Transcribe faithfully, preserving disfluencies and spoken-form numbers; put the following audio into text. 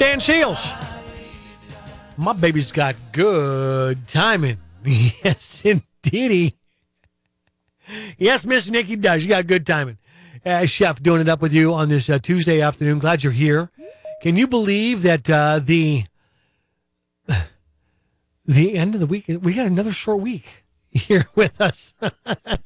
Dan Shields. My baby's got good timing. Yes, indeedy. Yes, Miss Nikki does. You got good timing. Uh, Chef doing it up with you on this uh, Tuesday afternoon. Glad you're here. Can you believe that uh, the the end of the week, we got another short week here with us.